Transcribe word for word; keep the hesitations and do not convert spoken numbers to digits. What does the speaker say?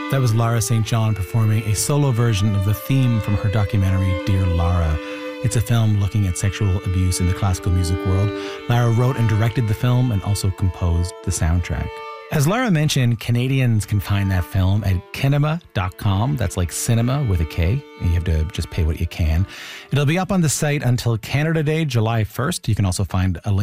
That was Lara Saint John performing a solo version of the theme from her documentary, Dear Lara. It's a film looking at sexual abuse in the classical music world. Lara wrote and directed the film and also composed the soundtrack. As Lara mentioned, Canadians can find that film at kinema dot com. That's like cinema with a K. You have to just pay what you can. It'll be up on the site until Canada Day, July first. You can also find a link